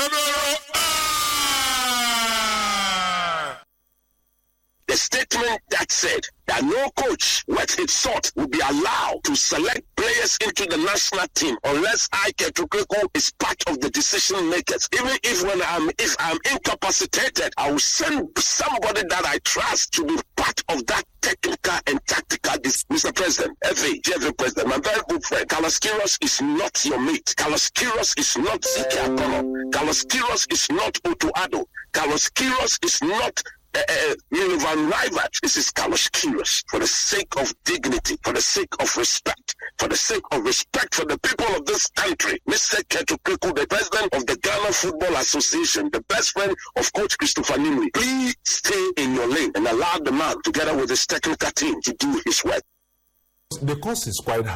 The statement that said that no coach worth his salt will be allowed to select players into the national team unless Ike Etukreko is part of the decision makers. Even if I'm incapacitated, I will send somebody that I trust to be part of that technical and tactical. Mr. President, FA President, my very good friend, Carlos Queiroz is not your mate. Carlos Queiroz is not Zeke Akono. Carlos Queiroz is not Otto Addo. Carlos Queiroz is not Van Rivert. This is Carlos Queiroz. For the sake of dignity, for the sake of respect, for the sake of respect for the people of this country, Mr. Ketukeku, the president of the Ghana Football Association, the best friend of Coach Christopher Nimri, please stay in your lane and allow the man, together with his technical team, to do his work. The cost is quite high.